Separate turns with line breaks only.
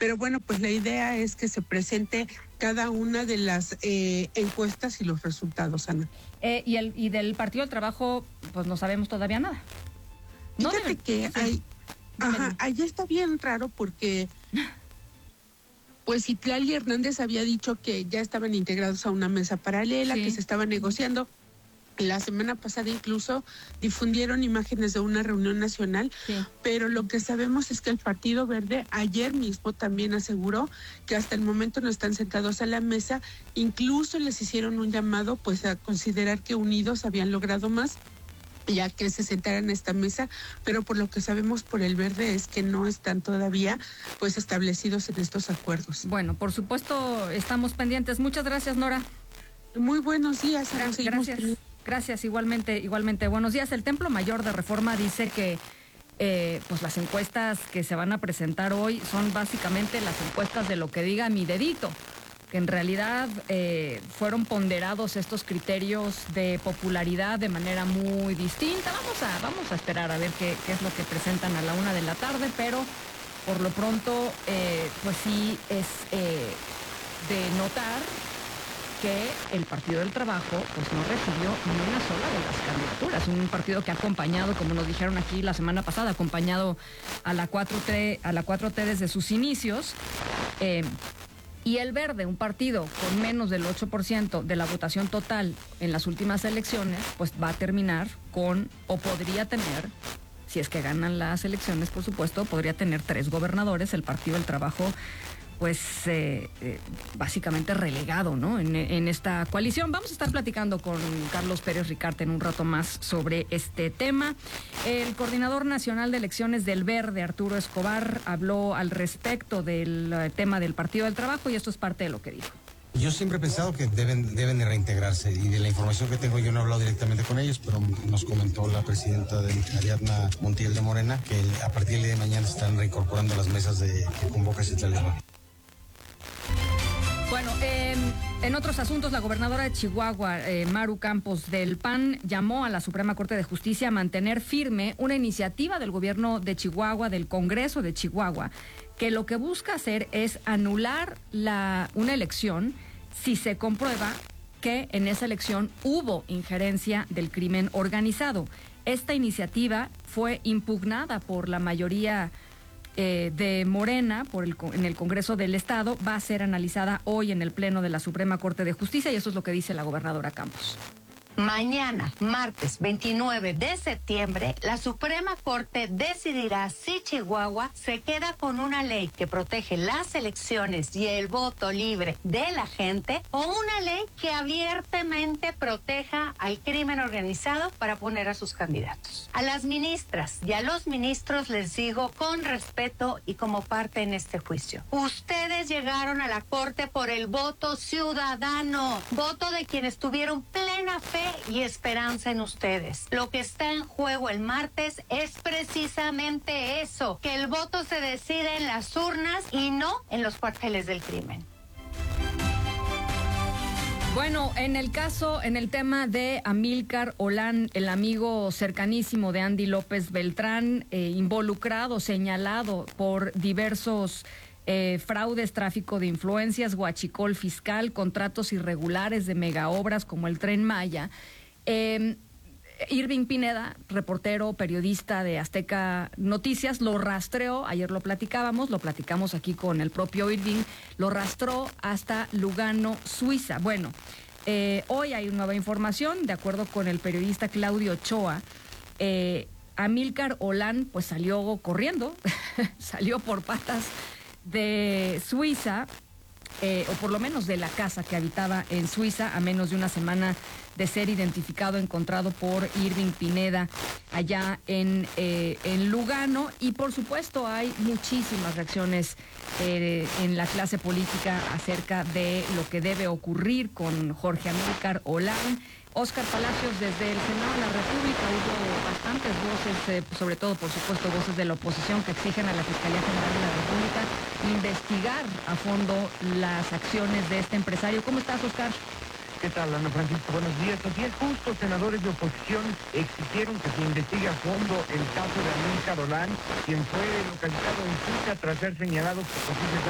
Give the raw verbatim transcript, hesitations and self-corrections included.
Pero bueno, pues la idea es que se presente cada una de las eh, encuestas y los resultados, Ana.
Eh, y, el, y del Partido del Trabajo, pues no sabemos todavía nada.
No Fíjate deben, que sí. hay, ajá, allá está bien raro porque pues Citlali Hernández había dicho que ya estaban integrados a una mesa paralela, sí. que se estaba negociando. La semana pasada incluso difundieron imágenes de una reunión nacional, sí. pero lo que sabemos es que el Partido Verde ayer mismo también aseguró que hasta el momento no están sentados a la mesa, incluso les hicieron un llamado pues a considerar que unidos habían logrado más, ya que se sentaran a esta mesa, pero por lo que sabemos por el Verde es que no están todavía pues establecidos en estos acuerdos.
Bueno, por supuesto estamos pendientes. Muchas gracias, Nora.
Muy buenos días.
Gracias. Gracias. Gracias, igualmente, igualmente. Buenos días. El Templo Mayor de Reforma dice que eh, pues las encuestas que se van a presentar hoy son básicamente las encuestas de lo que diga mi dedito, que en realidad eh, fueron ponderados estos criterios de popularidad de manera muy distinta. Vamos a, vamos a esperar a ver qué, qué es lo que presentan a la una de la tarde, pero por lo pronto, eh, pues sí es eh, de notar que el Partido del Trabajo pues no recibió ni una sola de las candidaturas. Un partido que ha acompañado, como nos dijeron aquí la semana pasada, ha acompañado a la cuatro T, a la cuatro T desde sus inicios. Eh, y el Verde, un partido con menos del ocho por ciento de la votación total en las últimas elecciones, pues va a terminar con, o podría tener, si es que ganan las elecciones, por supuesto, podría tener tres gobernadores. El Partido del Trabajo pues eh, eh, básicamente relegado, ¿no? En, en esta coalición. Vamos a estar platicando con Carlos Pérez Ricarte en un rato más sobre este tema. El coordinador nacional de elecciones del Verde, Arturo Escobar, habló al respecto del uh, tema del Partido del Trabajo y esto es parte de lo que dijo.
Yo siempre he pensado que deben, deben de reintegrarse y de la información que tengo yo no he hablado directamente con ellos, pero nos comentó la presidenta de Ariadna Montiel de Morena que a partir de mañana están reincorporando las mesas de, que convoca Citlali.
Bueno, eh, en otros asuntos, la gobernadora de Chihuahua, eh, Maru Campos del P A N, llamó a la Suprema Corte de Justicia a mantener firme una iniciativa del gobierno de Chihuahua, del Congreso de Chihuahua, que lo que busca hacer es anular la, una elección si se comprueba que en esa elección hubo injerencia del crimen organizado. Esta iniciativa fue impugnada por la mayoría Eh, de Morena por el, en el Congreso del Estado, va a ser analizada hoy en el Pleno de la Suprema Corte de Justicia y eso es lo que dice la gobernadora Campos.
Mañana, martes veintinueve de septiembre, la Suprema Corte decidirá si Chihuahua se queda con una ley que protege las elecciones y el voto libre de la gente o una ley que abiertamente proteja al crimen organizado para poner a sus candidatos. A las ministras y a los ministros les digo con respeto y como parte en este juicio. Ustedes llegaron a la Corte por el voto ciudadano, voto de quienes tuvieron plena fe y esperanza en ustedes. Lo que está en juego el martes es precisamente eso, que el voto se decide en las urnas y no en los cuarteles del crimen.
Bueno, en el caso, en el tema de Amílcar Olán, el amigo cercanísimo de Andy López Beltrán, eh, involucrado, señalado por diversos Eh, fraudes, tráfico de influencias, huachicol fiscal, contratos irregulares de megaobras como el Tren Maya. Eh, Irving Pineda, reportero, periodista de Azteca Noticias, lo rastreó, ayer lo platicábamos, lo platicamos aquí con el propio Irving, lo rastró hasta Lugano, Suiza. Bueno, eh, hoy hay nueva información, de acuerdo con el periodista Claudio Ochoa, eh, Amílcar Olán pues salió corriendo, salió por patas de Suiza, eh, o por lo menos de la casa que habitaba en Suiza, a menos de una semana de ser identificado, encontrado por Irving Pineda allá en, eh, en Lugano. Y por supuesto hay muchísimas reacciones eh, en la clase política acerca de lo que debe ocurrir con Jorge Amílcar Olán. Óscar Palacios, desde el Senado de la República hubo bastantes voces, eh, sobre todo, por supuesto, voces de la oposición que exigen a la Fiscalía General de la República investigar a fondo las acciones de este empresario. ¿Cómo estás, Óscar?
¿Qué tal, Ana Francisco? Buenos días. Así es, justo senadores de oposición exigieron que se investigue a fondo el caso de Amílcar Olán, quien fue localizado en Suiza tras ser señalado por posibles